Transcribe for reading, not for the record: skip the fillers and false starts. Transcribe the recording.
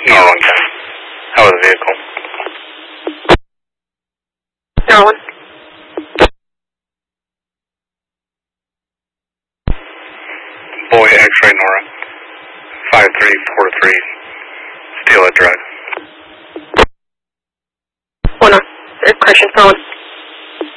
Norwalk County. How was the vehicle? Norwalk. Boy, X-ray Nora. 5343. Steal a drug. 1 on. Correction, Norwalk.